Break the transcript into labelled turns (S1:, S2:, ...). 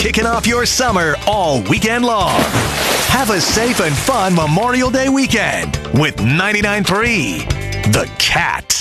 S1: kicking off your summer all weekend long. Have a safe and fun Memorial Day weekend with 99.3 The Cat.